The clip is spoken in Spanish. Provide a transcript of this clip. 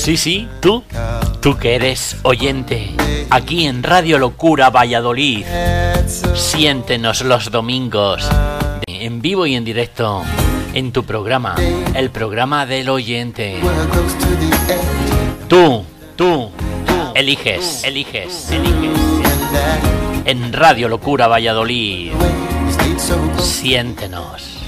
Sí, sí, tú que eres oyente, aquí en Radio Locura Valladolid, siéntenos los domingos, en vivo y en directo, en tu programa, el programa del oyente. Tú, eliges. En Radio Locura Valladolid, siéntenos.